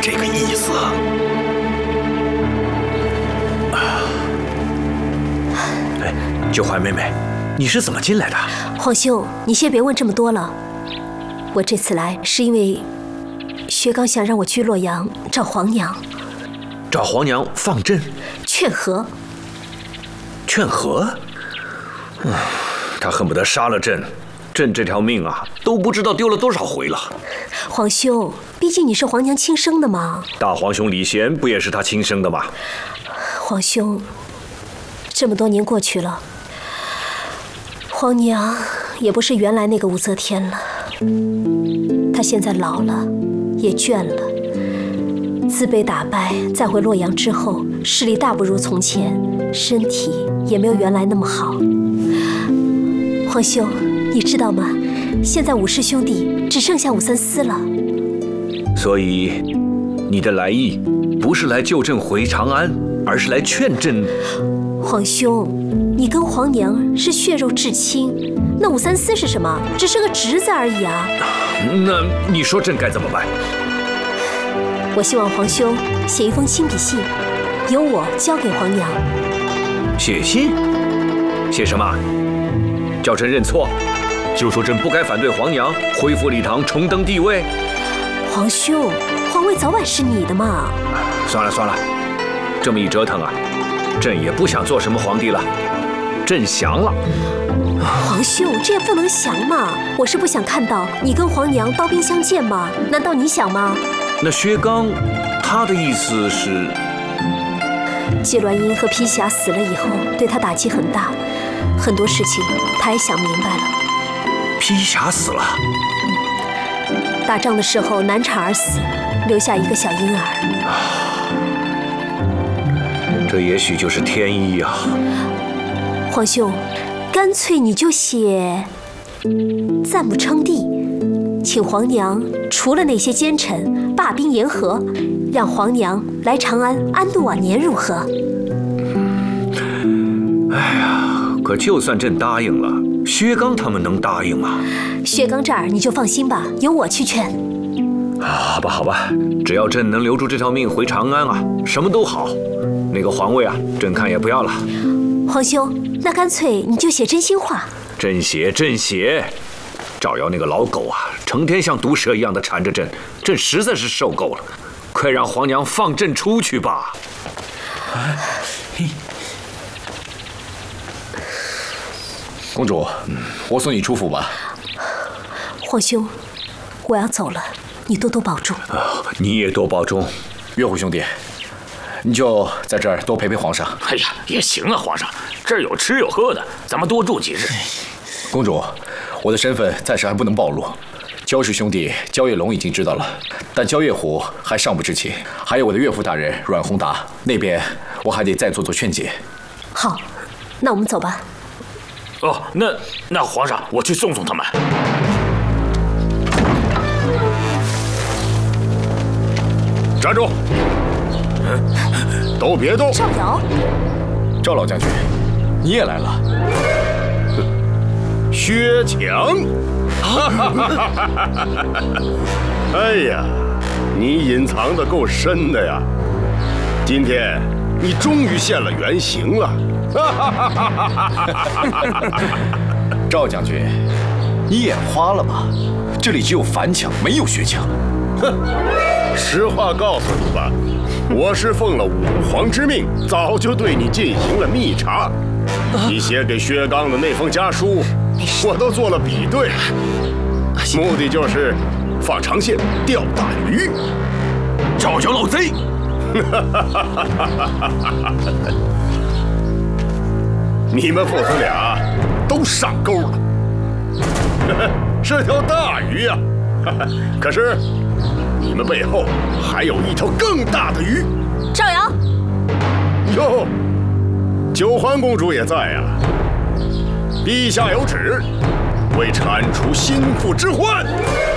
这个意思。哎，九怀妹妹，你是怎么进来的？ 皇兄，你先别问这么多了。我这次来是因为薛刚想让我去洛阳找皇娘。 找皇娘放朕？ 劝和。 劝和？他恨不得杀了朕。朕这条命啊，都不知道丢了多少回了。 皇兄，毕竟你是皇娘亲生的嘛。 大皇兄李贤不也是他亲生的吗？ 皇兄，这么多年过去了，皇娘也不是原来那个武则天了。她现在老了，也倦了。自被打败，再回洛阳之后，势力大不如从前，身体也没有原来那么好。皇兄，你知道吗？现在武氏兄弟只剩下武三思了。 所以，你的来意不是来救朕回长安，而是来劝朕。 皇兄，你跟皇娘是血肉至亲，那武三思是什么？只是个侄子而已啊。 那你说朕该怎么办？ 我希望皇兄写一封亲笔信，由我交给皇娘。 写信？写什么？叫朕认错？就说朕不该反对皇娘恢复礼堂，重登帝位。 皇兄，皇位早晚是你的嘛。 算了算了，这么一折腾啊，朕也不想做什么皇帝了。朕降了。 皇兄，这也不能降嘛！我是不想看到你跟皇娘刀兵相见嘛？难道你想吗？ 那薛刚，他的意思是， 季鸾英和披霞死了以后，对他打击很大，很多事情他也想明白了。 披霞死了？ 打仗的时候难产而死，留下一个小婴儿。 这也许就是天意啊。 皇兄，干脆你就写暂不称帝，请皇娘除了那些奸臣罢兵言和，让皇娘来长安安度晚年，如何？ 哎呀，可就算朕答应了，薛刚他们能答应吗？ 薛刚这儿你就放心吧，由我去劝。 好吧好吧，只要朕能留住这条命回长安啊，什么都好。那个皇位啊，朕看也不要了。 皇兄，那干脆你就写真心话。 朕写朕写。赵瑶那个老狗啊，成天像毒蛇一样的缠着朕，朕实在是受够了。快让皇娘放朕出去吧。 公主，我送你出府吧。 皇兄，我要走了，你多多保重。 你也多保重。 岳虎兄弟，你就在这儿多陪陪皇上。 哎呀，也行啊，皇上，这儿有吃有喝的，咱们多住几日。 公主，我的身份暂时还不能暴露。焦氏兄弟焦叶龙已经知道了，但焦叶虎还尚不知情。还有我的岳父大人阮宏达，那边我还得再做劝解。 好，那我们走吧。 哦，那皇上，我去送送他们。 站住！都别动！ 赵瑶， 赵老将军，你也来了。 薛强，哎呀，你隐藏的够深的呀！今天你终于现了原形了。 赵将军，你眼花了吗？这里只有樊强，没有薛强。 哼，实话告诉你吧，我是奉了武皇之命，早就对你进行了密查。你写给薛刚的那封家书，我都做了比对，目的就是放长线钓大鱼。 赵小老贼！ 你们父子俩都上钩了，是条大鱼呀！可是你们背后还有一条更大的鱼。 赵瑶， 哟，九环公主也在呀。陛下有旨，为铲除心腹之患，